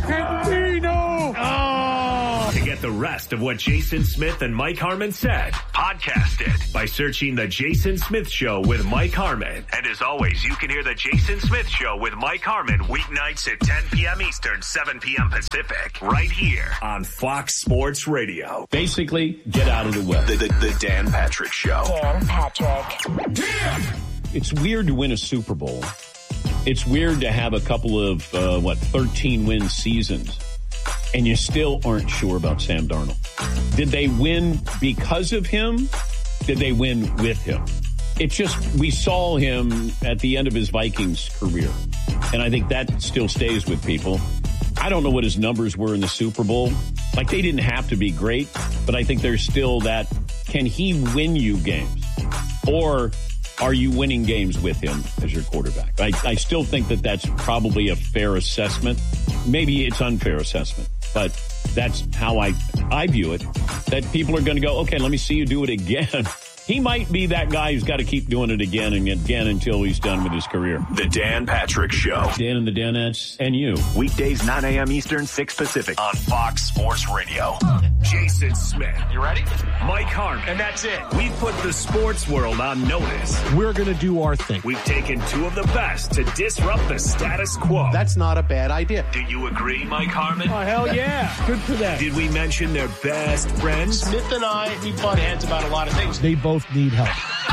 Cantino! Oh! To get the rest of what Jason Smith and Mike Harmon said, podcast it by searching The Jason Smith Show with Mike Harmon. And as always, you can hear The Jason Smith Show with Mike Harmon weeknights at 10 p.m. Eastern, 7 p.m. Pacific, right here on Fox Sports Radio. Basically, get out of the way. The Dan Patrick Show. Dan Patrick. Dan! It's weird to win a Super Bowl. It's weird to have a couple of, 13-win seasons, and you still aren't sure about Sam Darnold. Did they win because of him? Did they win with him? It's just, we saw him at the end of his Vikings career, and I think that still stays with people. I don't know what his numbers were in the Super Bowl. Like, they didn't have to be great, but I think there's still that, can he win you games? Or are you winning games with him as your quarterback? I still think that that's probably a fair assessment. Maybe it's unfair assessment, but that's how I view it, that people are going to go, okay, let me see you do it again. He might be that guy who's got to keep doing it again and again until he's done with his career. The Dan Patrick Show. Dan and the Danettes and you. Weekdays, 9 a.m. Eastern, 6 Pacific on Fox Sports Radio. Jason Smith. You ready? Mike Harmon. And that's it. We've put the sports world on notice. We're going to do our thing. We've taken two of the best to disrupt the status quo. That's not a bad idea. Do you agree, Mike Harmon? Oh, hell yeah. Good for them. Did we mention their best friends? Smith and I, we butt heads about a lot of things. They both need help.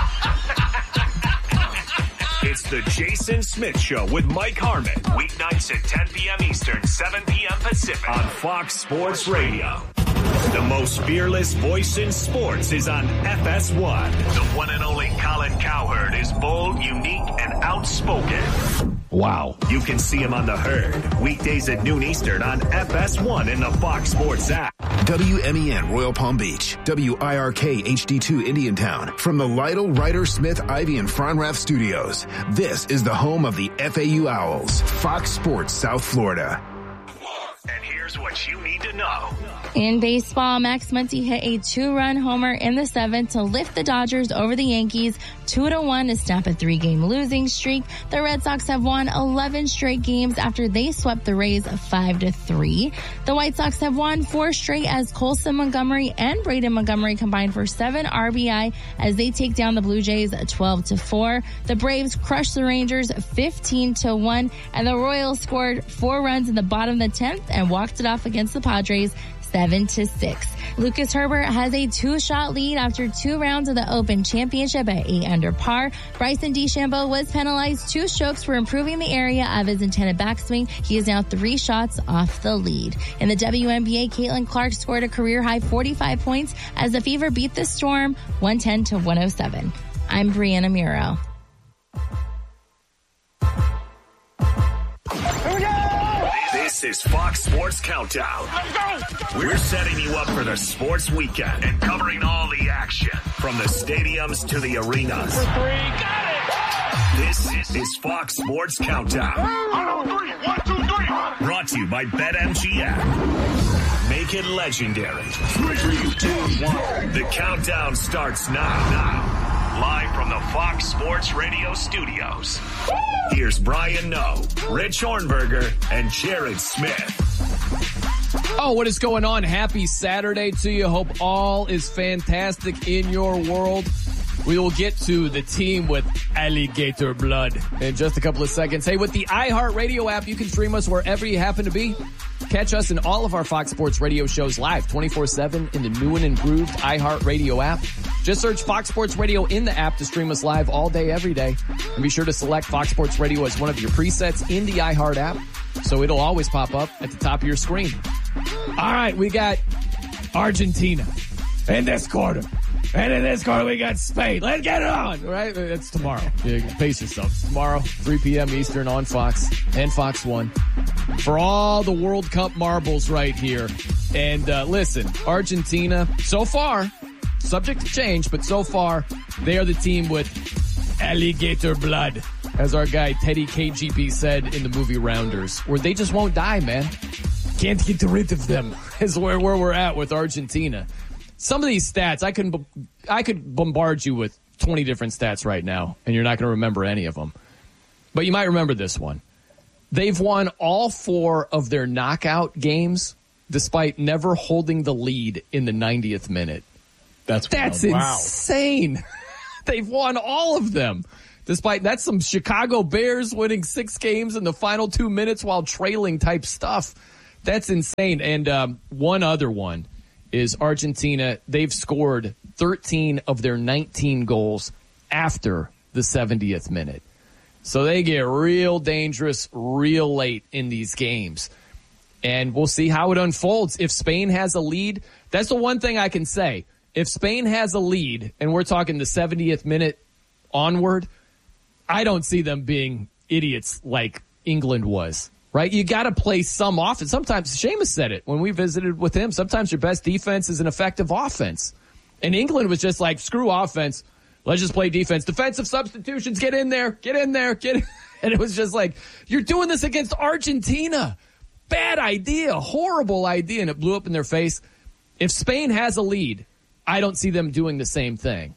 It's the Jason Smith Show with Mike Harmon. Weeknights at 10 p.m. Eastern, 7 p.m. Pacific on Fox Sports Radio. The most fearless voice in sports is on FS1. The one and only Colin Cowherd is bold, unique, and outspoken. Wow. You can see him on The Herd, weekdays at noon Eastern on FS1 in the Fox Sports app. WMEN Royal Palm Beach, WIRK HD2 Indiantown. From the Lytle, Ryder, Smith, Ivy, and Fronrath studios, this is the home of the FAU Owls, Fox Sports South Florida. And here's what you need to know. In baseball, Max Muncy hit a 2-run homer in the 7th to lift the Dodgers over the Yankees 2-1 to snap a 3-game losing streak. The Red Sox have won 11 straight games after they swept the Rays 5-3. The White Sox have won 4 straight as Colson Montgomery and Braden Montgomery combined for 7 RBI as they take down the Blue Jays 12-4. The Braves crushed the Rangers 15-1, and the Royals scored 4 runs in the bottom of the 10th and walked it off against the Padres 7-6. Lucas Herbert has a 2-shot lead after 2 rounds of the Open Championship at 8 under par. Bryson DeChambeau was penalized 2 strokes for improving the area of his intended backswing. He is now 3 shots off the lead. In the WNBA, Caitlin Clark scored a career-high 45 points as the Fever beat the Storm 110-107. I'm Brianna Muro. This is Fox Sports Countdown. Let's go! We're setting you up for the sports weekend and covering all the action from the stadiums to the arenas. For 3, got it! This is Fox Sports Countdown. 1, 2, 3. Brought to you by BetMGM. Make it legendary. 3, 2, 1. The countdown starts now. Live from the Fox Sports Radio studios. Here's Brian Noe, Rich Hornberger, and Jared Smith. Oh, what is going on? Happy Saturday to you. Hope all is fantastic in your world. We will get to the team with alligator blood in just a couple of seconds. Hey, with the iHeartRadio app, you can stream us wherever you happen to be. Catch us in all of our Fox Sports Radio shows live 24/7 in the new and improved iHeartRadio app. Just search Fox Sports Radio in the app to stream us live all day, every day. And be sure to select Fox Sports Radio as one of your presets in the iHeart app, so it'll always pop up at the top of your screen. All right, we got Argentina in this quarter. And in this quarter, we got Spain. Let's get it on, right? It's tomorrow. Pace yourself. Tomorrow, 3 p.m. Eastern on Fox and Fox 1 for all the World Cup marbles right here. And listen, Argentina, so far, subject to change, but so far, they are the team with alligator blood, as our guy Teddy KGB said in the movie Rounders, where they just won't die, man. Can't get rid of them is where we're at with Argentina. Some of these stats, I could bombard you with 20 different stats right now, and you're not going to remember any of them. But you might remember this one. They've won all 4 of their knockout games despite never holding the lead in the 90th minute. That's insane. They've won all of them. That's some Chicago Bears winning 6 games in the final 2 minutes while trailing type stuff. That's insane. And one other one is Argentina. They've scored 13 of their 19 goals after the 70th minute. So they get real dangerous real late in these games. And we'll see how it unfolds. If Spain has a lead, that's the one thing I can say. If Spain has a lead, and we're talking the 70th minute onward, I don't see them being idiots like England was, right? You got to play some offense. Sometimes, Seamus said it when we visited with him, sometimes your best defense is an effective offense. And England was just like, screw offense. Let's just play defense. Defensive substitutions, get in there. And it was just like, you're doing this against Argentina. Bad idea, horrible idea, and it blew up in their face. If Spain has a lead, I don't see them doing the same thing.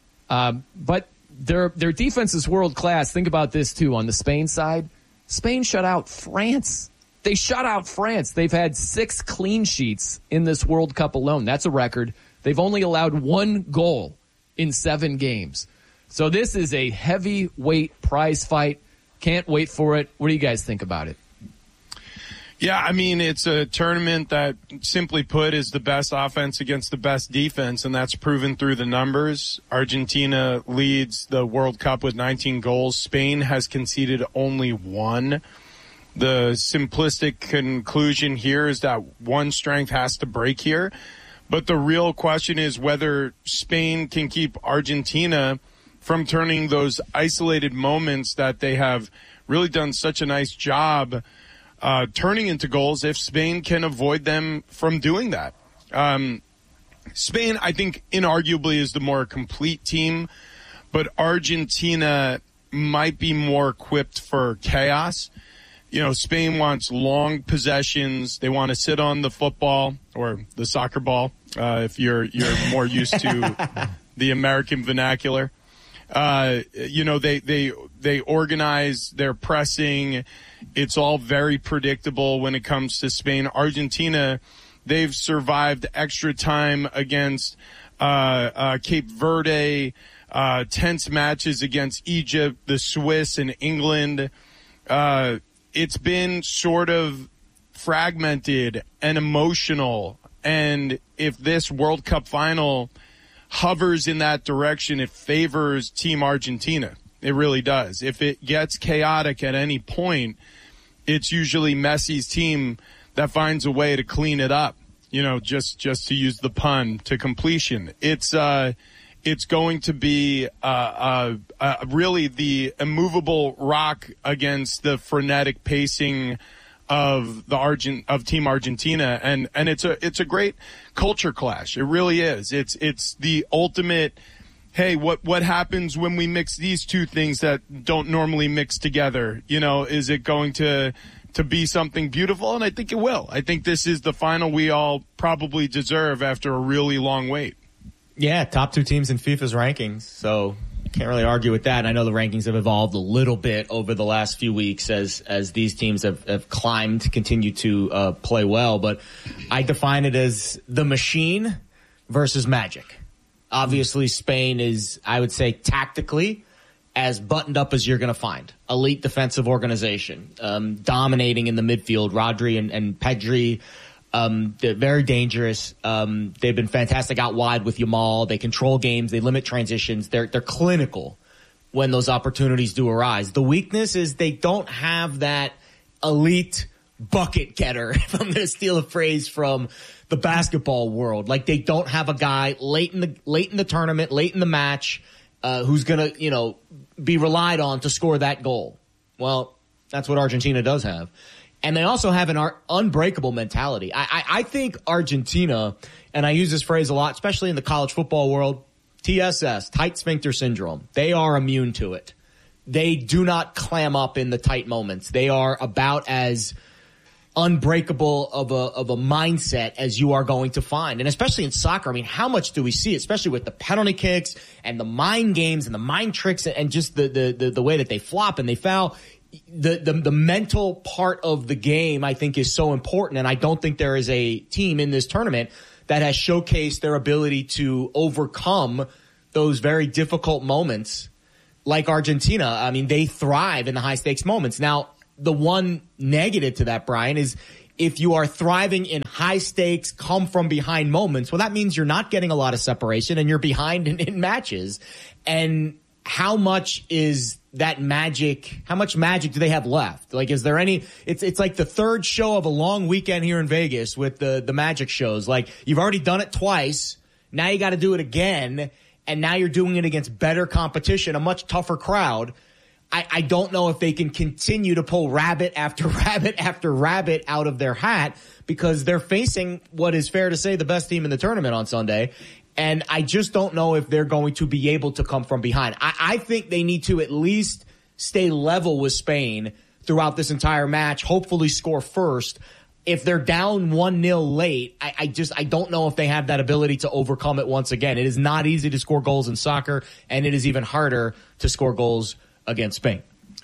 But their defense is world class. Think about this, too. On the Spain side, Spain shut out France. They shut out France. They've had 6 clean sheets in this World Cup alone. That's a record. They've only allowed 1 goal in 7 games. So this is a heavyweight prize fight. Can't wait for it. What do you guys think about it? Yeah, I mean, it's a tournament that, simply put, is the best offense against the best defense, and that's proven through the numbers. Argentina leads the World Cup with 19 goals. Spain has conceded only 1. The simplistic conclusion here is that one strength has to break here. But the real question is whether Spain can keep Argentina from turning those isolated moments that they have really done such a nice job turning into goals, if Spain can avoid them from doing that. Spain, I think, inarguably is the more complete team, but Argentina might be more equipped for chaos. You know, Spain wants long possessions. They want to sit on the football or the soccer ball, if you're more used to the American vernacular. They organize their pressing. It's all very predictable when it comes to Spain. Argentina, they've survived extra time against Cape Verde, tense matches against Egypt, the Swiss, and England. It's been sort of fragmented and emotional. And if this World Cup final hovers in that direction, it favors Team Argentina. It really does. If it gets chaotic at any point, it's usually Messi's team that finds a way to clean it up. You know, just to use the pun, to completion. It's going to be really the immovable rock against the frenetic pacing of Team Argentina, and it's a great culture clash. It really is. It's the ultimate. Hey, what happens when we mix these two things that don't normally mix together? You know, is it going to be something beautiful? And I think it will. I think this is the final we all probably deserve after a really long wait. Yeah, top 2 teams in FIFA's rankings, so can't really argue with that. And I know the rankings have evolved a little bit over the last few weeks as these teams have climbed, continue to play well. But I define it as the machine versus magic. Obviously, Spain is, I would say, tactically as buttoned up as you're going to find. Elite defensive organization, dominating in the midfield. Rodri and Pedri, they're very dangerous. They've been fantastic out wide with Yamal. They control games. They limit transitions. They're clinical when those opportunities do arise. The weakness is they don't have that elite bucket getter, if I'm going to steal a phrase from the basketball world. Like, they don't have a guy late in the tournament, late in the match, who's going to, be relied on to score that goal. Well, that's what Argentina does have. And they also have an unbreakable mentality. I think Argentina, and I use this phrase a lot, especially in the college football world, TSS, tight sphincter syndrome. They are immune to it. They do not clam up in the tight moments. They are about as unbreakable of a mindset as you are going to find. And especially in soccer, I mean, how much do we see, especially with the penalty kicks and the mind games and the mind tricks and just the way that they flop and they foul? the mental part of the game, I think, is so important. And I don't think there is a team in this tournament that has showcased their ability to overcome those very difficult moments like Argentina. I mean, they thrive in the high stakes moments. Now, the one negative to that, Brian, is if you are thriving in high stakes, come from behind moments, well, that means you're not getting a lot of separation and you're behind in matches. And how much is that magic? How much magic do they have left? Like, is there any, it's like the third show of a long weekend here in Vegas with the magic shows. Like, you've already done it twice. Now you got to do it again. And now you're doing it against better competition, a much tougher crowd. I don't know if they can continue to pull rabbit after rabbit after rabbit out of their hat, because they're facing what is fair to say the best team in the tournament on Sunday. And I just don't know if they're going to be able to come from behind. I think they need to at least stay level with Spain throughout this entire match, hopefully score first. If they're down 1-0 late, I don't know if they have that ability to overcome it once again. It is not easy to score goals in soccer, and it is even harder to score goals against Spain.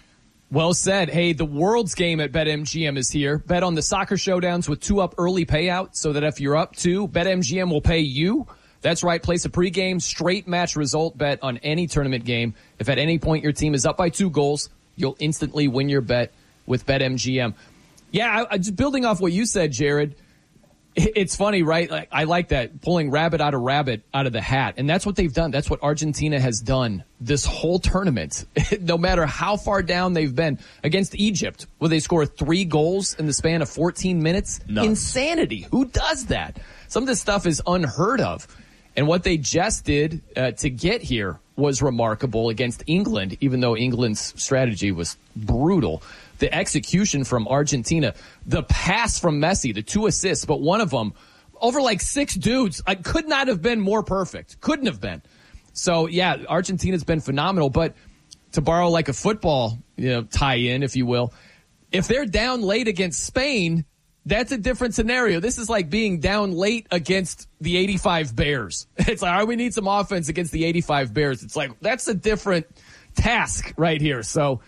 Well said. Hey, the World's Game at BetMGM is here. Bet on the soccer showdowns with 2-up early payout, so that if you're up 2, BetMGM will pay you. That's right. Place a pregame straight match result bet on any tournament game. If at any point your team is up by 2 goals, you'll instantly win your bet with BetMGM. Yeah, just building off what you said, Jared, it's funny, right? Like, I like that, pulling rabbit out of the hat. And that's what they've done. That's what Argentina has done this whole tournament. No matter how far down they've been. Against Egypt, where they score 3 goals in the span of 14 minutes. No. Insanity. Who does that? Some of this stuff is unheard of. And what they just did to get here was remarkable against England, even though England's strategy was brutal. The execution from Argentina, the pass from Messi, the 2 assists, but one of them over like 6 dudes, could not have been more perfect. Couldn't have been. So, yeah, Argentina's been phenomenal. But to borrow like a football tie-in, if you will, if they're down late against Spain, that's a different scenario. This is like being down late against the 85 Bears. It's like, all right, we need some offense against the 85 Bears. It's like, that's a different task right here. So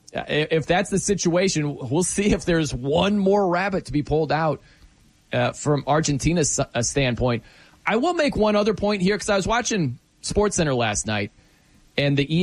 if that's the situation, we'll see if there's one more rabbit to be pulled out from Argentina's standpoint. I will make one other point here, because I was watching SportsCenter last night, and the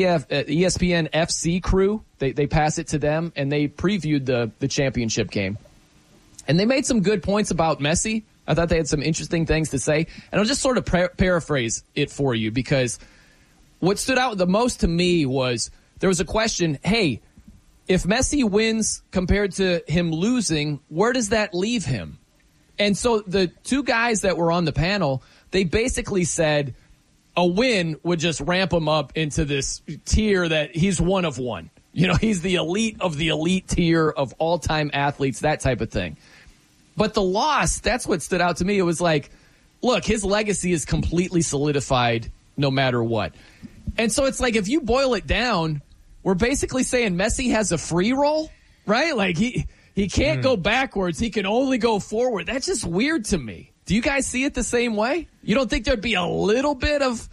ESPN FC crew, they pass it to them, and they previewed the championship game. And they made some good points about Messi. I thought they had some interesting things to say. And I'll just sort of paraphrase it for you, because what stood out the most to me was there was a question, hey, if Messi wins compared to him losing, where does that leave him? And so the 2 guys that were on the panel, they basically said a win would just ramp him up into this tier that he's one of one. He's the elite of the elite tier of all-time athletes, that type of thing. But the loss, that's what stood out to me. It was like, look, his legacy is completely solidified no matter what. And so it's like, if you boil it down, we're basically saying Messi has a free roll, right? Like he can't go backwards. He can only go forward. That's just weird to me. Do you guys see it the same way? You don't think there'd be a little bit of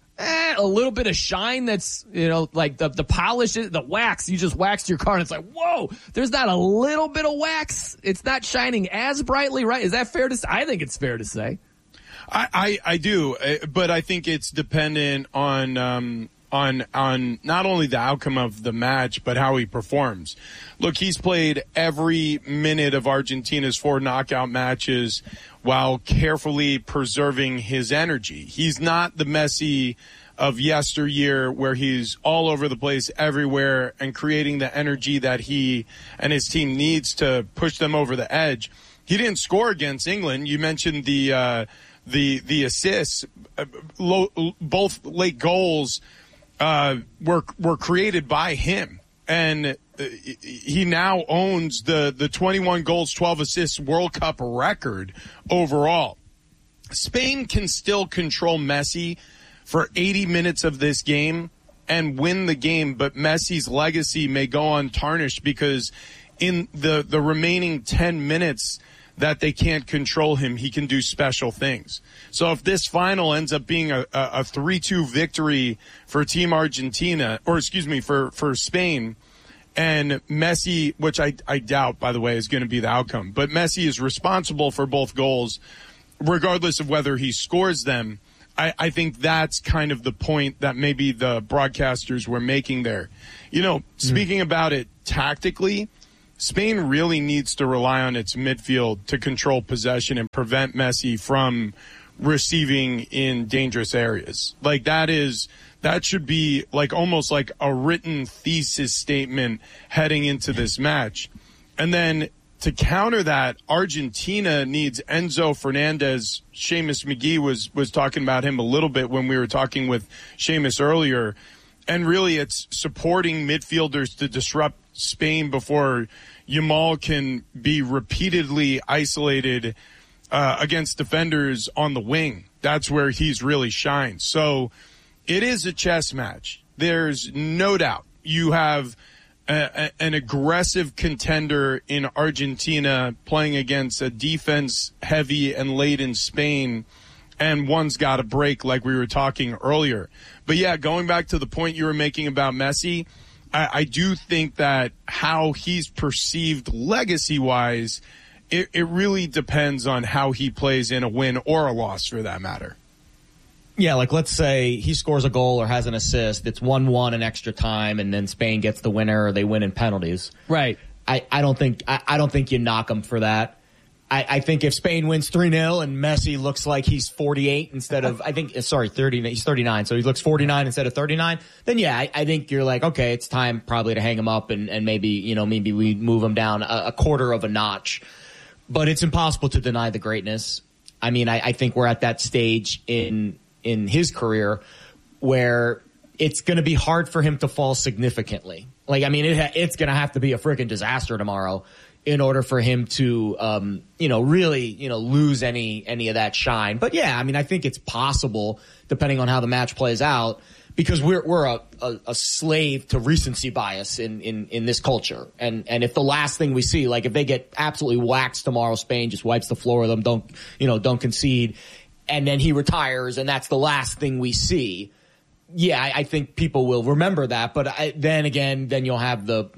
shine that's, like the polish, the wax, you just waxed your car and it's like, whoa, there's not a little bit of wax. It's not shining as brightly, right? Is that fair to say? I think it's fair to say. I do, but I think it's dependent on not only the outcome of the match, but how he performs. Look, he's played every minute of Argentina's 4 knockout matches while carefully preserving his energy. He's not the Messi of yesteryear, where he's all over the place everywhere and creating the energy that he and his team needs to push them over the edge. He didn't score against England. You mentioned the assists. Both late goals were created by him, and he now owns the 21 goals, 12 assists World Cup record overall. Spain can still control Messi for 80 minutes of this game and win the game, but Messi's legacy may go untarnished, because in the remaining 10 minutes that they can't control him, he can do special things. So if this final ends up being a 3-2 victory for Team Argentina, or excuse me, for Spain, And Messi, which I doubt, by the way, is going to be the outcome, but Messi is responsible for both goals, regardless of whether he scores them. I think that's kind of the point that maybe the broadcasters were making there. You know, speaking about it tactically, Spain really needs to rely on its midfield to control possession and prevent Messi from receiving in dangerous areas. Like that should be like almost like a written thesis statement heading into this match. And then to counter that, Argentina needs Enzo Fernandez. Seamus McGee was talking about him a little bit when we were talking with Seamus earlier. And really it's supporting midfielders to disrupt Spain before Yamal can be repeatedly isolated against defenders on the wing. That's where he's really shined. So it is a chess match. There's no doubt. You have an aggressive contender in Argentina playing against a defense-heavy and laden Spain, and one's got to break like we were talking earlier. But, yeah, going back to the point you were making about Messi, I do think that how he's perceived legacy-wise, it really depends on how he plays in a win or a loss for that matter. Yeah, like let's say he scores a goal or has an assist. It's 1-1 in extra time, and then Spain gets the winner or they win in penalties. Right. I don't think you knock him for that. I think if Spain wins 3-0 and Messi looks like he's 48 instead of, 30, he's 39, so he looks 49 instead of 39, then yeah, I think you're like, okay, it's time probably to hang him up and maybe we move him down a quarter of a notch. But it's impossible to deny the greatness. I mean, I think we're at that stage in his career where it's going to be hard for him to fall significantly. Like, I mean, it's going to have to be a freaking disaster tomorrow in order for him to, really, lose any of that shine. But yeah, I mean, I think it's possible depending on how the match plays out, because we're a slave to recency bias in this culture. And if the last thing we see, like if they get absolutely waxed tomorrow, Spain just wipes the floor with them, don't concede, and then he retires, and that's the last thing we see. Yeah, I think people will remember that, but then you'll have the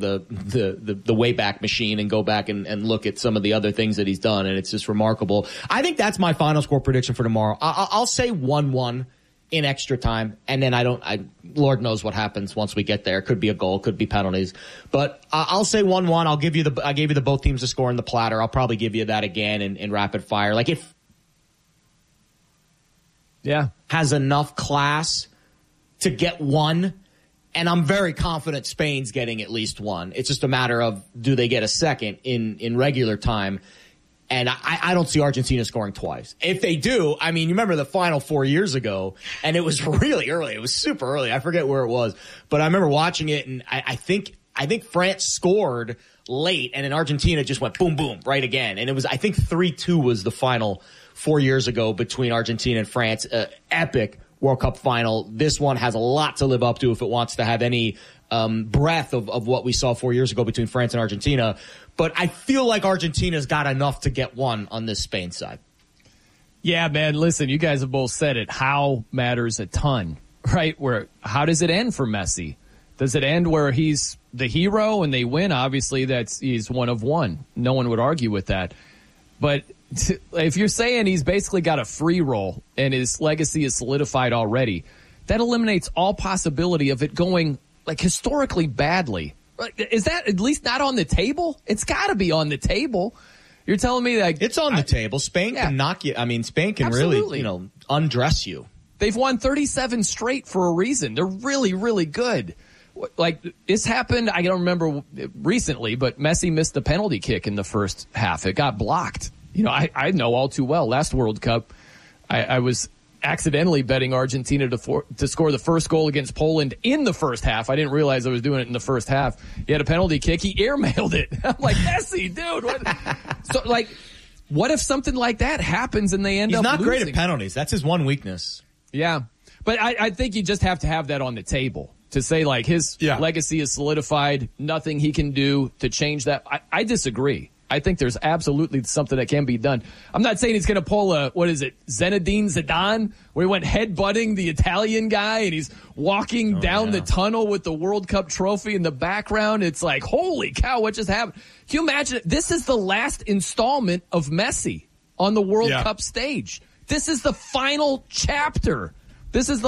Wayback Machine and go back and look at some of the other things that he's done, and it's just remarkable. I think that's my final score prediction for tomorrow. I'll say 1-1 in extra time, and then Lord knows what happens once we get there. Could be a goal, could be penalties, but I'll say 1-1. I gave you the both teams to score in the platter. I'll probably give you that again in rapid fire. Like if has enough class to get one, and I'm very confident Spain's getting at least one. It's just a matter of, do they get a second in regular time? And I don't see Argentina scoring twice. If they do, I mean, you remember the final 4 years ago, and it was really early. It was super early. I forget where it was, but I remember watching it, and I think France scored late, and then Argentina just went boom, boom, right again. And it was, I think 3-2 was the final 4 years ago between Argentina and France. Epic World Cup final. This one has a lot to live up to if it wants to have any breath of what we saw 4 years ago between France and Argentina. But I feel like Argentina's got enough to get one on this Spain side. Yeah, man, listen, you guys have both said it. How matters a ton, right? How does it end for Messi? Does it end where he's the hero and they win? Obviously, he's one of one. No one would argue with that. But if you're saying he's basically got a free roll and his legacy is solidified already, that eliminates all possibility of it going like historically badly. Is that at least not on the table? It's got to be on the table. You're telling me that it's on the table. Spain can knock you. I mean, Spain can really, undress you. They've won 37 straight for a reason. They're really, really good. Like, this happened, I don't remember recently, but Messi missed the penalty kick in the first half. It got blocked. I know all too well. Last World Cup, I was accidentally betting Argentina to score the first goal against Poland in the first half. I didn't realize I was doing it in the first half. He had a penalty kick. He airmailed it. I'm like, Messi, dude. What? What if something like that happens and they end up losing? He's not great at penalties. That's his one weakness. Yeah. But I think you just have to have that on the table to say, like, his legacy is solidified, nothing he can do to change that. I disagree. I think there's absolutely something that can be done. I'm not saying he's going to pull Zinedine Zidane, where he went headbutting the Italian guy and he's walking down the tunnel with the World Cup trophy in the background. It's like, holy cow, what just happened? Can you imagine it? This is the last installment of Messi on the World Cup stage. This is the final chapter. This is the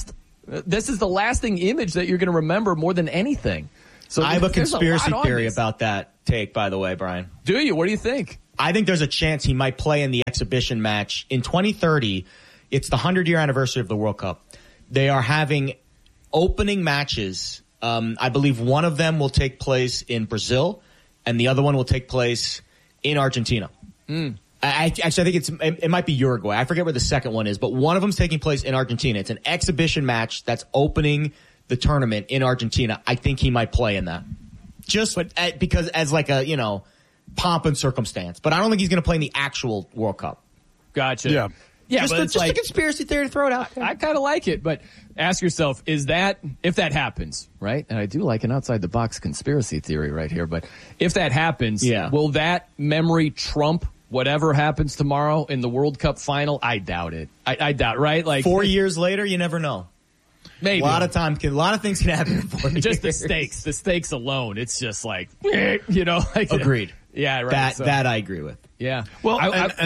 lasting image that you're going to remember more than anything. So I have a conspiracy theory about that take, by the way, Brian. Do you? What do you think? I think there's a chance he might play in the exhibition match. In 2030, it's the 100-year anniversary of the World Cup. They are having opening matches. I believe one of them will take place in Brazil, and the other one will take place in Argentina. I think it might be Uruguay. I forget where the second one is, but one of them is taking place in Argentina. It's an exhibition match that's opening the tournament in Argentina. I think he might play in that. Because as like a, pomp and circumstance. But I don't think he's going to play in the actual World Cup. Gotcha. Yeah. Yeah, just a conspiracy theory to throw it out there. I kind of like it, but ask yourself, if that happens, right? And I do like an outside-the-box conspiracy theory right here, but if that happens, will that memory trump whatever happens tomorrow in the World Cup final? I doubt it. I doubt, right? Like 4 years later, you never know. Maybe. A lot of things can happen in 4 years. Just the stakes alone. It's just like, like agreed. Yeah, right. That I agree with. Yeah. Well,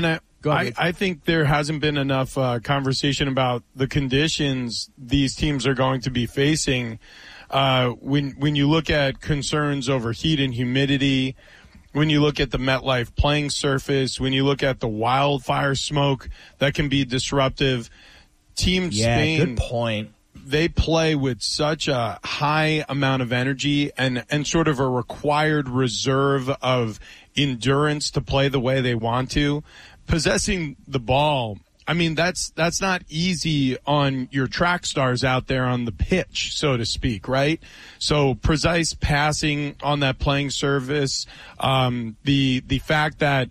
I think there hasn't been enough conversation about the conditions these teams are going to be facing. When you look at concerns over heat and humidity, when you look at the MetLife playing surface, when you look at the wildfire smoke that can be disruptive, Team Spain. Good point. They play with such a high amount of energy and sort of a required reserve of endurance to play the way they want to. Possessing the ball, I mean, that's not easy on your track stars out there on the pitch, so to speak, right? So precise passing on that playing surface, the fact that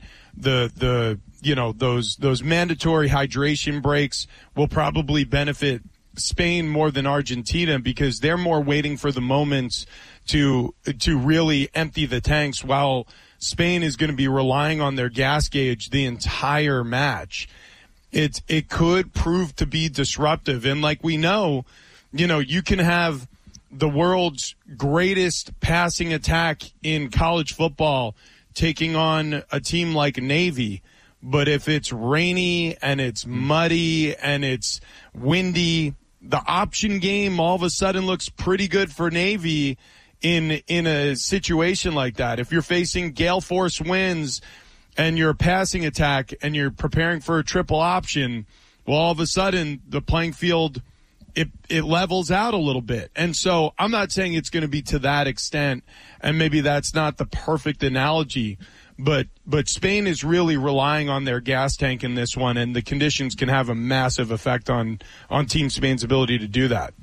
those mandatory hydration breaks will probably benefit Spain more than Argentina because they're more waiting for the moments to really empty the tanks, while Spain is going to be relying on their gas gauge the entire match. It could prove to be disruptive. And like we know, you can have the world's greatest passing attack in college football taking on a team like Navy. But if it's rainy and it's muddy and it's windy, the option game all of a sudden looks pretty good for Navy in a situation like that. If you're facing gale force winds and you're a passing attack and you're preparing for a triple option, well, all of a sudden the playing field, it levels out a little bit. And so I'm not saying it's going to be to that extent, and maybe that's not the perfect analogy, but Spain is really relying on their gas tank in this one, and the conditions can have a massive effect on Team Spain's ability to do that.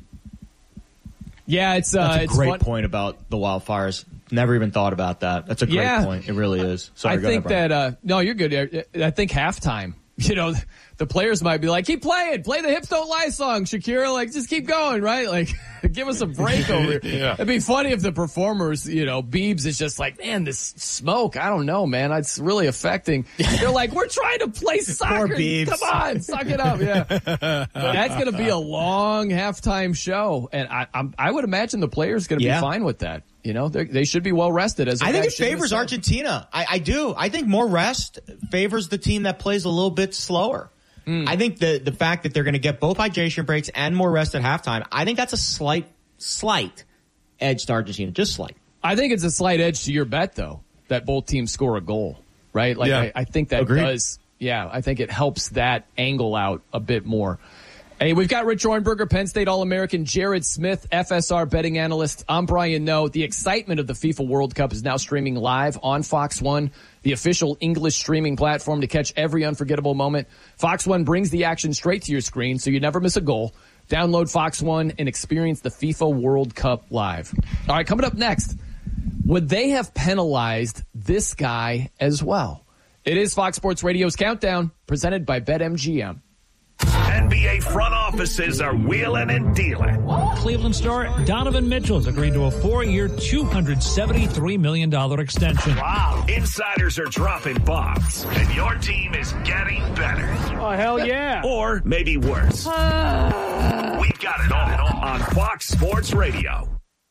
Yeah, that's a great point about the wildfires. Never even thought about that. That's a great point. It really is. Sorry, I think that no, you're good. I think halftime, the players might be like, keep playing, play the Hips Don't Lie song, Shakira, like just keep going, right? Like give us a break over here. It'd be funny if the performers, Biebs is just like, man, this smoke, I don't know, man, it's really affecting. They're like, we're trying to play soccer. Poor Biebs. Come on, suck it up. Yeah. But that's going to be a long halftime show. And I would imagine the players going to be fine with that. They should be well rested. I think it favors Argentina. I do. I think more rest favors the team that plays a little bit slower. I think the fact that they're going to get both hydration breaks and more rest at halftime, I think that's a slight edge to Argentina. Just slight. I think it's a slight edge to your bet, though, that both teams score a goal, right? Like I think that does. Yeah, I think it helps that angle out a bit more. Hey, we've got Rich Orenberger, Penn State All-American, Jared Smith, FSR betting analyst. I'm Brian Noe. The excitement of the FIFA World Cup is now streaming live on Fox One, the official English streaming platform to catch every unforgettable moment. Fox One brings the action straight to your screen so you never miss a goal. Download Fox One and experience the FIFA World Cup live. All right, coming up next, would they have penalized this guy as well? It is Fox Sports Radio's Countdown, presented by BetMGM. NBA NBA front offices are wheeling and dealing. Cleveland star Donovan Mitchell has agreed to a 4-year, $273 million extension. Wow. Insiders are dropping bombs, and your team is getting better. Oh, hell yeah. Or maybe worse. We've got it all on Fox Sports Radio.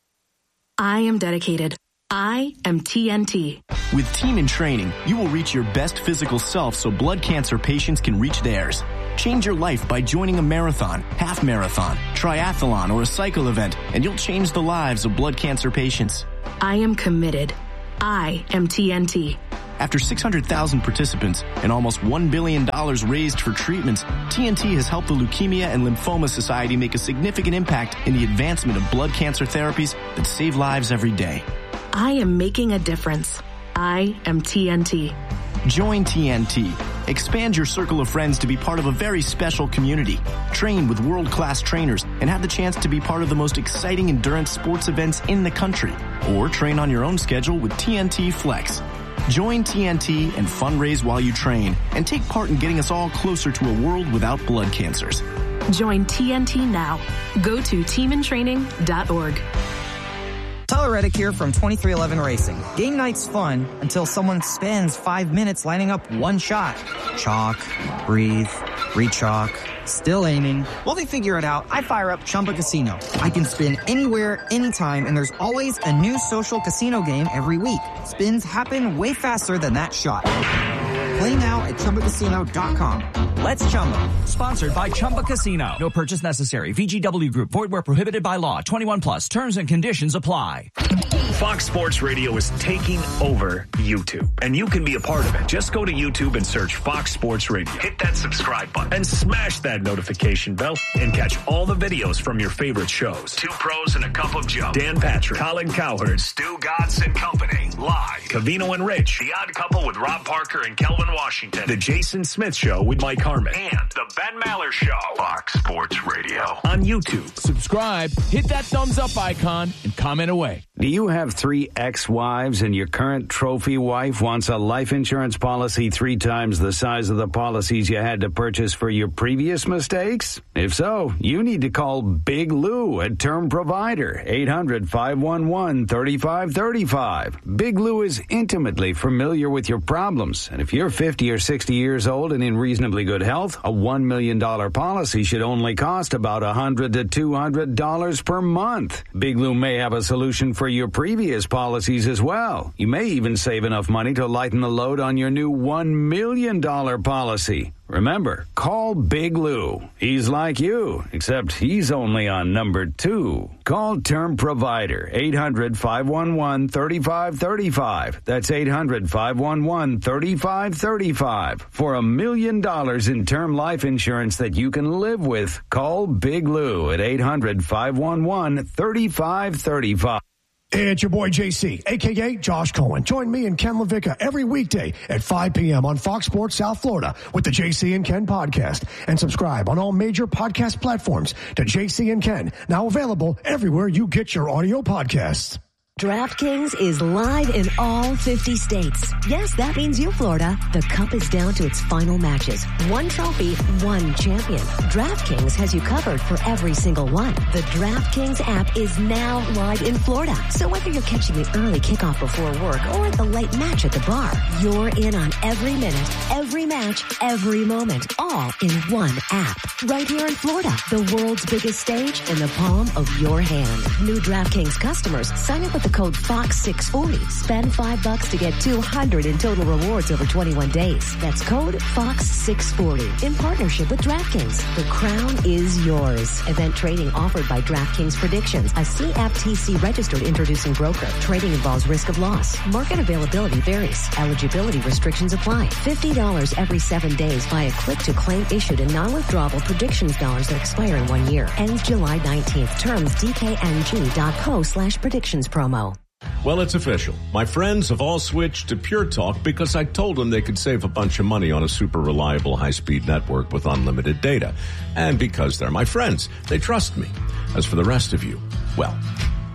I am dedicated. I am TNT. With Team in Training, you will reach your best physical self so blood cancer patients can reach theirs. Change your life by joining a marathon, half marathon, triathlon, or a cycle event, and you'll change the lives of blood cancer patients. I am committed. I am TNT. After 600,000 participants and almost $1 billion raised for treatments, TNT has helped the Leukemia and Lymphoma Society make a significant impact in the advancement of blood cancer therapies that save lives every day. I am making a difference. I am TNT. Join TNT. Expand your circle of friends to be part of a very special community. Train with world-class trainers and have the chance to be part of the most exciting endurance sports events in the country. Or train on your own schedule with TNT Flex. Join TNT and fundraise while you train and take part in getting us all closer to a world without blood cancers. Join TNT now. Go to teamintraining.org. Tyler Reddick here from 2311 Racing. Game night's fun until someone spends 5 minutes lining up one shot. Chalk, breathe, re-chalk, still aiming. While they figure it out, I fire up Chumba Casino. I can spin anywhere, anytime, and there's always a new social casino game every week. Spins happen way faster than that shot. Play now at ChumbaCasino.com. Let's Chumba. Sponsored by Chumba Casino. No purchase necessary. VGW Group. Void where prohibited by law. 21 plus. Terms and conditions apply. Fox Sports Radio is taking over YouTube, and you can be a part of it. Just go to YouTube and search Fox Sports Radio. Hit that subscribe button and smash that notification bell and catch all the videos from your favorite shows. Two Pros and a Cup of Joe. Dan Patrick, Colin Cowherd, Stu Godson Company. Live. Covino and Rich. The Odd Couple with Rob Parker and Kelvin Washington. The Jason Smith Show with Mike Harmon. And The Ben Maller Show. Fox Sports Radio. On YouTube. Subscribe, hit that thumbs up icon, and comment away. Do you have 3 ex-wives and your current trophy wife wants a life insurance policy 3 times the size of the policies you had to purchase for your previous mistakes? If so, you need to call Big Lou at Term Provider, 800-511-3535. Big Lou is intimately familiar with your problems, and if you're 50 or 60 years old and in reasonably good health, a $1 million policy should only cost about $100 to $200 per month. Big Lou may have a solution for your previous policies as well. You may even save enough money to lighten the load on your new $1 million policy. Remember, call Big Lou. He's like you, except he's only on number 2. Call Term Provider, 800-511-3535. That's 800-511-3535. For $1 million in term life insurance that you can live with, call Big Lou at 800-511-3535. It's your boy JC, a.k.a. Josh Cohen. Join me and Ken LaVicka every weekday at 5 p.m. on Fox Sports South Florida with the JC and Ken podcast. And subscribe on all major podcast platforms to JC and Ken, now available everywhere you get your audio podcasts. DraftKings is live in all 50 states. Yes, that means you, Florida. The Cup is down to its final matches. One trophy, one champion. DraftKings has you covered for every single one. The DraftKings app is now live in Florida. So whether you're catching the early kickoff before work or the late match at the bar, you're in on every minute, every match, every moment, all in one app. Right here in Florida, the world's biggest stage in the palm of your hand. New DraftKings customers, sign up with the code FOX640. Spend $5 to get $200 in total rewards over 21 days. That's code FOX640 in partnership with DraftKings. The crown is yours. Event trading offered by DraftKings Predictions, a CFTC registered introducing broker. Trading involves risk of loss. Market availability varies. Eligibility restrictions apply. $50 every 7 days via click to claim issued and non-withdrawable predictions dollars that expire in 1 year. Ends July 19th. Terms DKNG.co/predictions promo. Well, it's official. My friends have all switched to Pure Talk because I told them they could save a bunch of money on a super reliable high-speed network with unlimited data. And because they're my friends, they trust me. As for the rest of you, well, Pure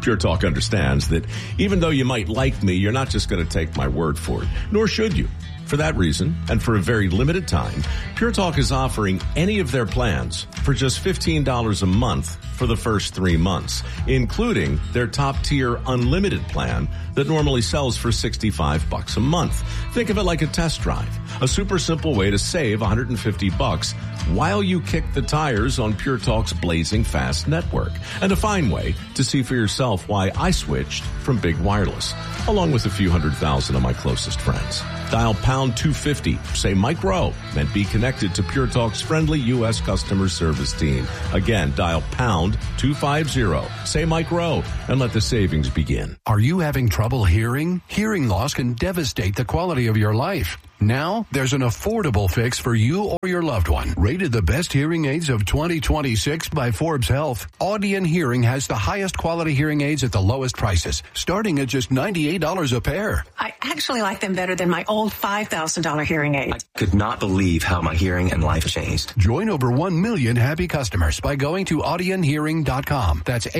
Pure Talk understands that even though you might like me, you're not just going to take my word for it, nor should you. For that reason, and for a very limited time, Pure Talk is offering any of their plans for just $15 a month for the first 3 months, including their top-tier unlimited plan that normally sells for $65 a month. Think of it like a test drive, a super simple way to save $150 while you kick the tires on Pure Talk's blazing fast network, and a fine way to see for yourself why I switched from Big Wireless, along with a few 100,000 of my closest friends. Dial pound 250, say Mike Rowe, and be connected to Pure Talk's friendly U.S. customer service team. Again, dial pound 250, say Mike Rowe, and let the savings begin. Are you having trouble hearing? Hearing loss can devastate the quality of your life. Now, there's an affordable fix for you or your loved one. Rated the best hearing aids of 2026 by Forbes Health, Audion Hearing has the highest quality hearing aids at the lowest prices, starting at just $98 a pair. I actually like them better than my old $5,000 hearing aid. I could not believe how my hearing and life changed. Join over 1 million happy customers by going to audionhearing.com. That's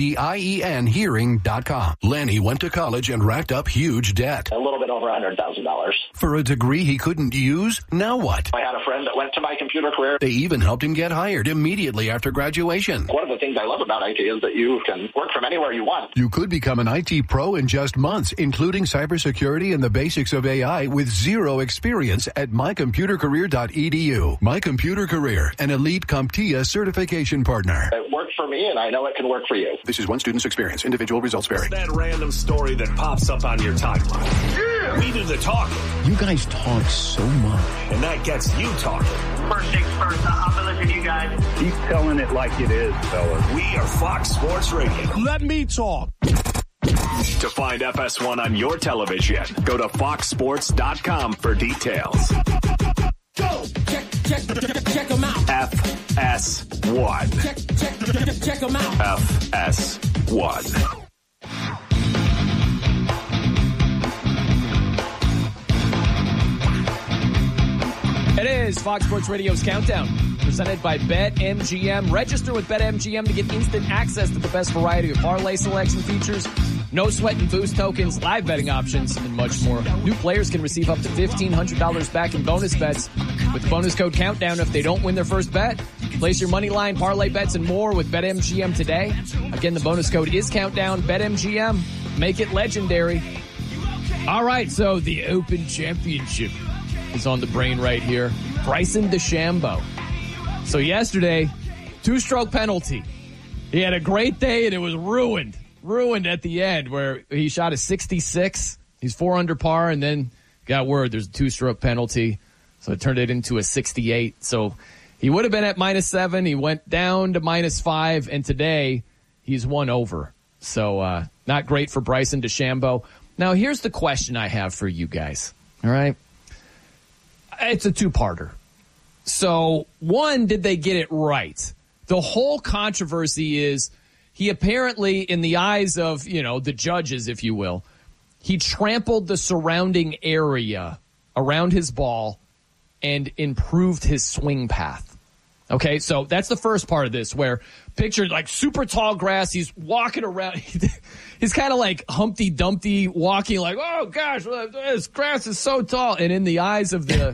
AUDIEN hearing.com. Lanny went to college and racked up huge debt. A little bit over $100,000. For a degree he couldn't use? Now what? I had a friend that went to my computer career. They even helped him get hired immediately after graduation. One of the things I love about IT is that you can work from anywhere you want. You could become an IT pro in just months, including cybersecurity and the basics of AI with zero experience at mycomputercareer.edu. My Computer Career, an elite CompTIA certification partner. It worked for me, and I know it can work for you. This is one student's experience. Individual results vary. That random story that pops up on your timeline. Yeah! We do the talking. You guys talk so much. And that gets you talking. First things first, I'm going to listen to you guys. Keep telling it like it is, fellas. We are Fox Sports Radio. Let me talk. To find FS1 on your television, go to foxsports.com for details. Go! Check them out. FS1. Check them out. FS1. It is Fox Sports Radio's Countdown, presented by BetMGM. Register with BetMGM to get instant access to the best variety of parlay selection features, no sweat and boost tokens, live betting options, and much more. New players can receive up to $1,500 back in bonus bets with the bonus code Countdown if they don't win their first bet. Place your money line, parlay bets, and more with BetMGM today. Again, the bonus code is Countdown. BetMGM. Make it legendary. All right, so the Open Championship is on the brain right here. Bryson DeChambeau. So yesterday, 2-stroke penalty. He had a great day and it was ruined at the end where he shot a 66. He's 4 under par and then got word there's a 2-stroke penalty. So it turned it into a 68. So he would have been at -7. He went down to -5 and today he's 1 over. So not great for Bryson DeChambeau. Now here's the question I have for you guys. All right. It's a two-parter. So, one, did they get it right? The whole controversy is he apparently, in the eyes of, the judges, if you will, he trampled the surrounding area around his ball and improved his swing path. Okay, so that's the first part of this, where picture like super tall grass, he's walking around, he's kind of like Humpty Dumpty walking like, oh gosh, this grass is so tall. And in the eyes of the,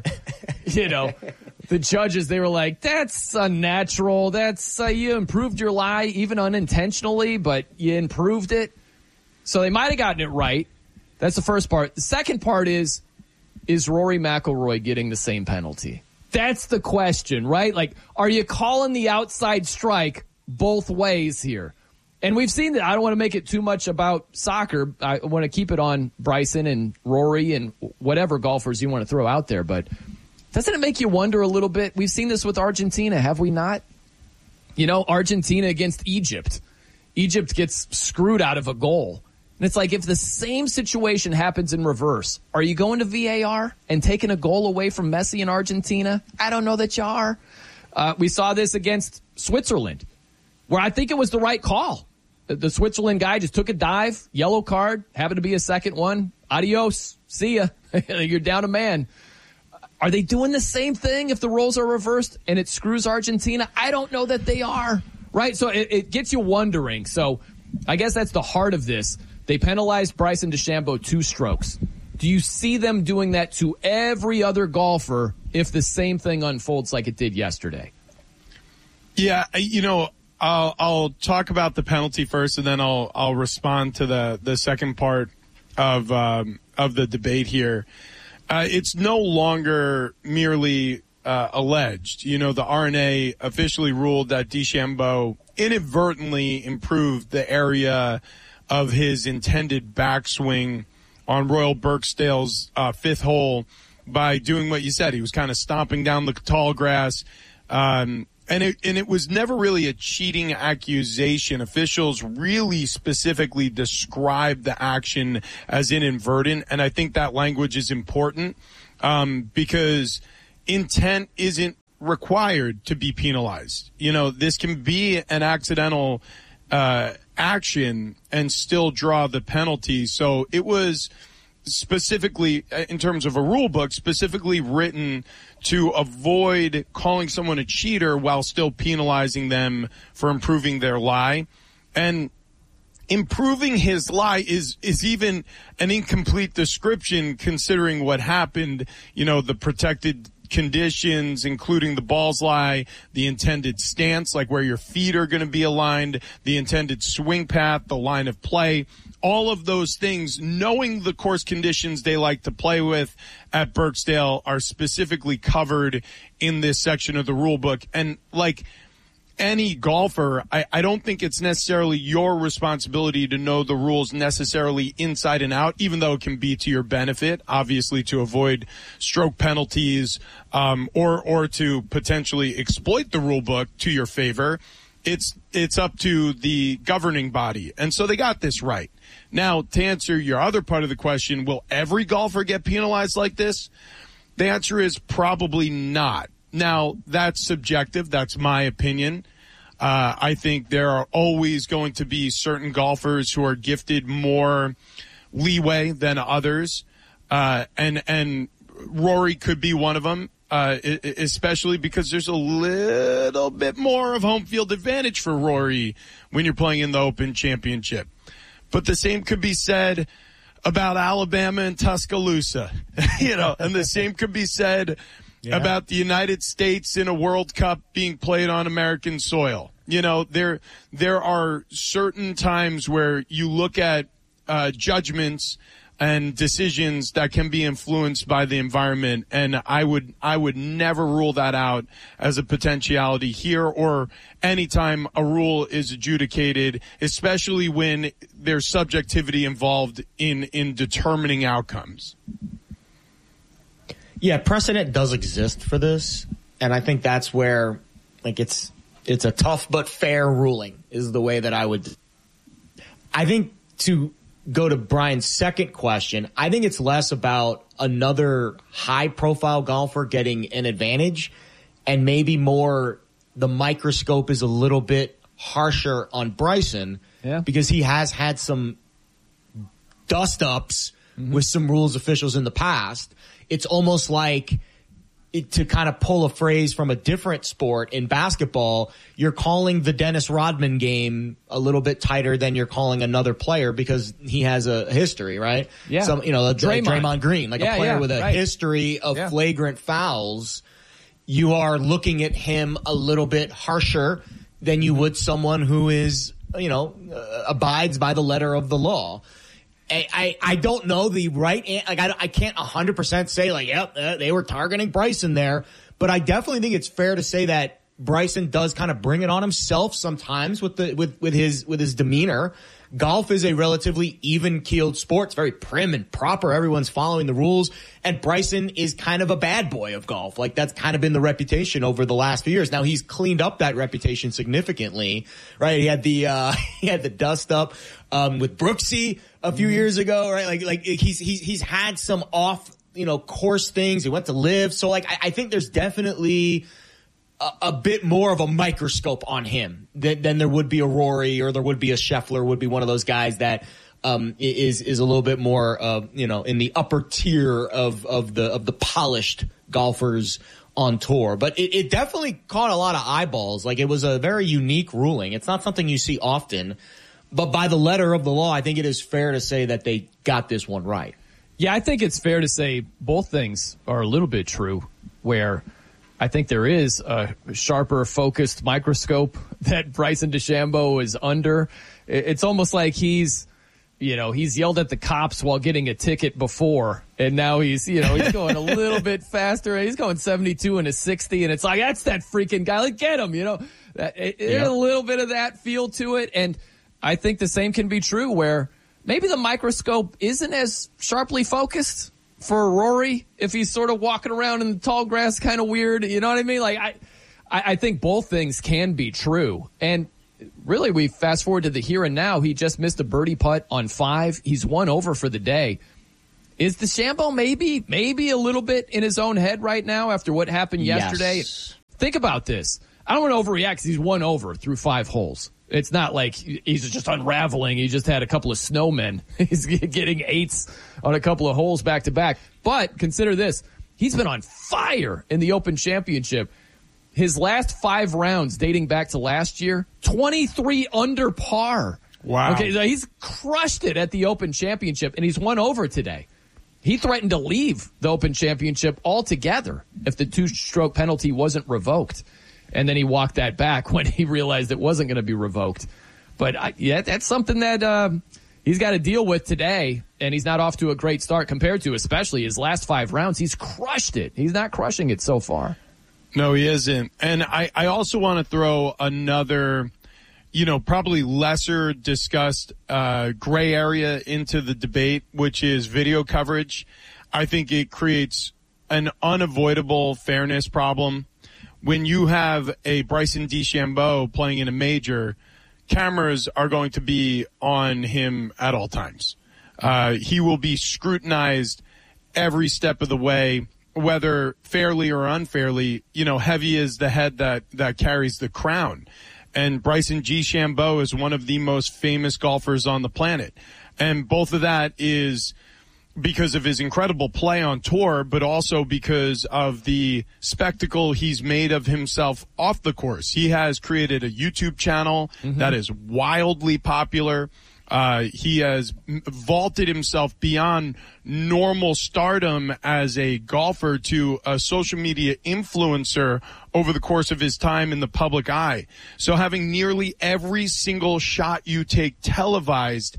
the judges, they were like, that's unnatural. That's, you improved your lie even unintentionally, but you improved it. So they might have gotten it right. That's the first part. The second part is Rory McIlroy getting the same penalty? That's the question, right? Like, are you calling the outside strike both ways here? And we've seen that. I don't want to make it too much about soccer. I want to keep it on Bryson and Rory and whatever golfers you want to throw out there. But doesn't it make you wonder a little bit? We've seen this with Argentina, have we not? Argentina against Egypt. Egypt gets screwed out of a goal. And it's like, if the same situation happens in reverse, are you going to VAR and taking a goal away from Messi in Argentina? I don't know that you are. We saw this against Switzerland, where I think it was the right call. The Switzerland guy just took a dive, yellow card, happened to be a second one. Adios. See ya. You're down a man. Are they doing the same thing if the roles are reversed and it screws Argentina? I don't know that they are. Right? So it gets you wondering. So I guess that's the heart of this. They penalized Bryson DeChambeau 2 strokes. Do you see them doing that to every other golfer if the same thing unfolds like it did yesterday? Yeah, I'll talk about the penalty first, and then I'll respond to the second part of the debate here. It's no longer merely alleged. The R&A officially ruled that DeChambeau inadvertently improved the area of his intended backswing on Royal Birkdale's 5th hole by doing what you said. He was kind of stomping down the tall grass. And it was never really a cheating accusation. Officials really specifically described the action as inadvertent, and I think that language is important because intent isn't required to be penalized. This can be an accidental action and still draw the penalty. So it was specifically, in terms of a rule book, specifically written to avoid calling someone a cheater while still penalizing them for improving their lie. And improving his lie is even an incomplete description considering what happened, the protected conditions, including the balls lie, the intended stance, like where your feet are going to be aligned, the intended swing path, the line of play, all of those things, knowing the course conditions they like to play with at Birkdale are specifically covered in this section of the rule book. And like any golfer, I don't think it's necessarily your responsibility to know the rules necessarily inside and out, even though it can be to your benefit, obviously to avoid stroke penalties, or to potentially exploit the rule book to your favor. It's up to the governing body. And so they got this right. Now, to answer your other part of the question, will every golfer get penalized like this? The answer is probably not. Now, that's subjective. That's my opinion. I think there are always going to be certain golfers who are gifted more leeway than others. And Rory could be one of them, especially because there's a little bit more of home field advantage for Rory when you're playing in the Open Championship. But the same could be said about Alabama and Tuscaloosa, and the same could be said about the United States in a World Cup being played on American soil. There are certain times where you look at judgments and decisions that can be influenced by the environment, and I would never rule that out as a potentiality here or anytime a rule is adjudicated, especially when there's subjectivity involved in determining outcomes. Yeah, precedent does exist for this, and I think that's where it's a tough but fair ruling is the way that I would. I think to go to Brian's second question, I think it's less about another high-profile golfer getting an advantage and maybe more the microscope is a little bit harsher on Bryson because he has had some dust-ups with some rules officials in the past. It's almost like, to kind of pull a phrase from a different sport in basketball, you're calling the Dennis Rodman game a little bit tighter than you're calling another player because he has a history, right? Yeah. Draymond Green, a player with a history of flagrant fouls. You are looking at him a little bit harsher than you would someone who is, abides by the letter of the law. I don't know the right I can't 100% say they were targeting Bryson there, but I definitely think it's fair to say that Bryson does kind of bring it on himself sometimes with his demeanor. Golf is a relatively even-keeled sport. It's very prim and proper. Everyone's following the rules. And Bryson is kind of a bad boy of golf. That's kind of been the reputation over the last few years. Now he's cleaned up that reputation significantly, right? He had the dust up, with Brooksy a few years ago, right? He's had some off, course things. He went to live. So I think there's definitely a bit more of a microscope on him than there would be a Rory or there would be a Scheffler, would be one of those guys that is a little bit more in the upper tier of the polished golfers on tour. But it definitely caught a lot of eyeballs. It was a very unique ruling. It's not something you see often But by the letter of the law, I think it is fair to say that they got this one right. Yeah, I think it's fair to say both things are a little bit true, where I think there is a sharper, focused microscope that Bryson DeChambeau is under. It's almost like he's yelled at the cops while getting a ticket before, and now he's going a little bit faster. He's going 72 and a 60, and it's like, that's that freaking guy. Like, get him, There's a little bit of that feel to it, and I think the same can be true where maybe the microscope isn't as sharply focused for Rory if he's sort of walking around in the tall grass kind of weird. You know what I mean? Like, I think both things can be true. And really, we fast forward to the here and now. He just missed a birdie putt on 5. He's 1 over for the day. Is DeChambeau maybe a little bit in his own head right now after what happened yesterday? Yes. Think about this. I don't want to overreact because he's 1 over through 5 holes. It's not like he's just unraveling. He just had a couple of snowmen. He's getting 8s on a couple of holes back to back. But consider this. He's been on fire in the Open Championship. His last 5 rounds dating back to last year, 23 under par. Wow. Okay, so he's crushed it at the Open Championship, and he's 1 over today. He threatened to leave the Open Championship altogether if the 2-stroke penalty wasn't revoked. And then he walked that back when he realized it wasn't going to be revoked. But that's something that he's got to deal with today, and he's not off to a great start compared to especially his last 5 rounds. He's crushed it. He's not crushing it so far. No, he isn't. And I also want to throw another, probably lesser discussed gray area into the debate, which is video coverage. I think it creates an unavoidable fairness problem. When you have a Bryson DeChambeau playing in a major, cameras are going to be on him at all times. He will be scrutinized every step of the way, whether fairly or unfairly. Heavy is the head that carries the crown. And Bryson DeChambeau is one of the most famous golfers on the planet. And both of that is because of his incredible play on tour, but also because of the spectacle he's made of himself off the course. He has created a YouTube channel that is wildly popular. He has vaulted himself beyond normal stardom as a golfer to a social media influencer over the course of his time in the public eye. So having nearly every single shot you take televised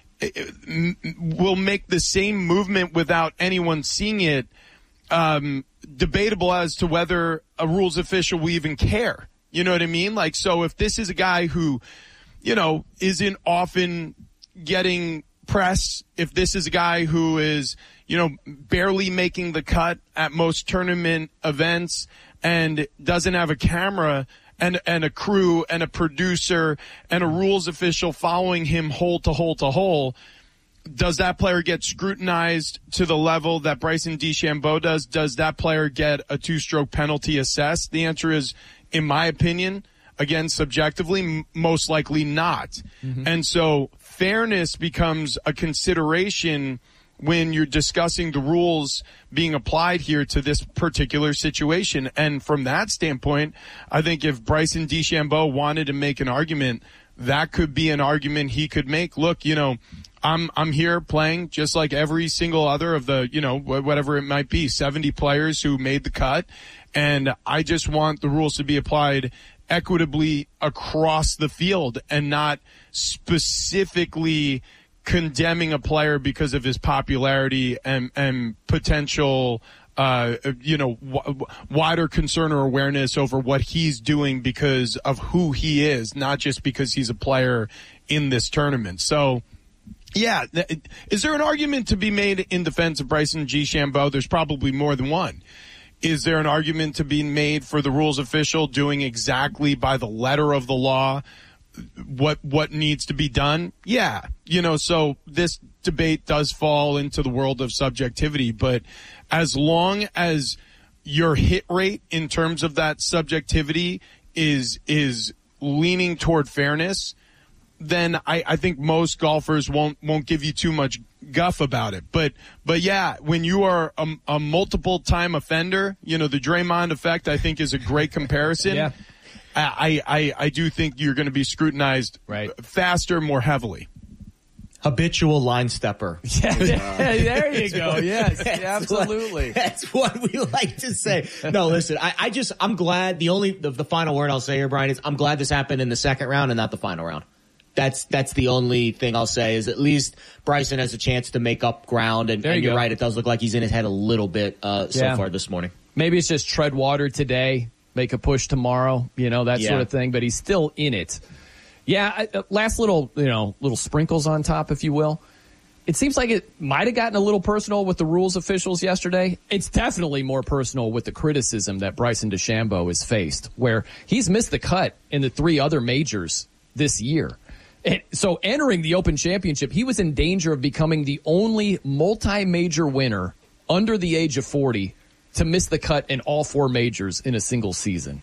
will make the same movement without anyone seeing it debatable as to whether a rules official will even care. You know what I mean? Like, so if this is a guy who, isn't often getting press, if this is a guy who is, barely making the cut at most tournament events and doesn't have a camera and a crew and a producer and a rules official following him hole to hole to hole, does that player get scrutinized to the level that Bryson DeChambeau does? Does that player get a 2-stroke penalty assessed? The answer is, in my opinion, again, subjectively, most likely not. And so fairness becomes a consideration when you're discussing the rules being applied here to this particular situation. And from that standpoint, I think if Bryson DeChambeau wanted to make an argument, that could be an argument he could make. Look, I'm here playing just like every single other of the, whatever it might be, 70 players who made the cut. And I just want the rules to be applied equitably across the field and not specifically condemning a player because of his popularity and potential, wider concern or awareness over what he's doing because of who he is, not just because he's a player in this tournament. So, yeah, is there an argument to be made in defense of Bryson DeChambeau? There's probably more than one. Is there an argument to be made for the rules official doing exactly by the letter of the law what needs to be done? Yeah. So this debate does fall into the world of subjectivity, but as long as your hit rate in terms of that subjectivity is leaning toward fairness, then I think most golfers won't give you too much guff about it. But yeah, when you are a multiple time offender, the Draymond effect, I think, is a great comparison. Yeah. I do think you're going to be scrutinized faster, more heavily. Habitual line stepper. Yeah, there you go. Yes, absolutely. That's what we like to say. No, listen, I'm glad the final word I'll say here, Brian, is I'm glad this happened in the second round and not the final round. That's the only thing I'll say is at least Bryson has a chance to make up ground. And you're right. It does look like he's in his head a little bit so far this morning. Maybe it's just tread water today, make a push tomorrow, that sort of thing. But he's still in it. Yeah, last little sprinkles on top, if you will. It seems like it might have gotten a little personal with the rules officials yesterday. It's definitely more personal with the criticism that Bryson DeChambeau has faced, where he's missed the cut in the 3 other majors this year. And so entering the Open Championship, he was in danger of becoming the only multi-major winner under the age of 40 to miss the cut in all 4 majors in a single season.